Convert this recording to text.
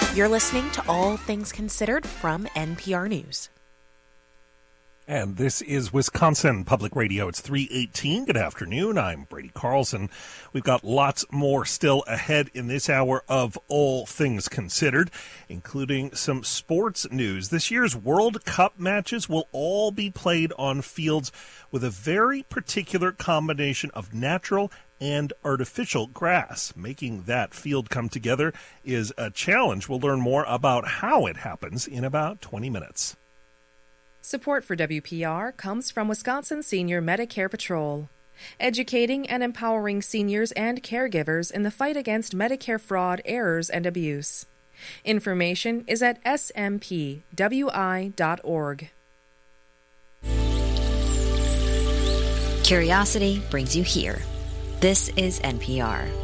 You're listening to All Things Considered from NPR News. And this is Wisconsin Public Radio. It's 3:18. Good afternoon. I'm Brady Carlson. We've got lots more still ahead in this hour of All Things Considered, including some sports news. This year's World Cup matches will all be played on fields with a very particular combination of natural and artificial grass. Making that field come together is a challenge. We'll learn more about how it happens in about 20 minutes. Support for WPR comes from Wisconsin Senior Medicare Patrol, educating and empowering seniors and caregivers in the fight against Medicare fraud, errors, and abuse. Information is at smpwi.org. Curiosity brings you here. This is NPR.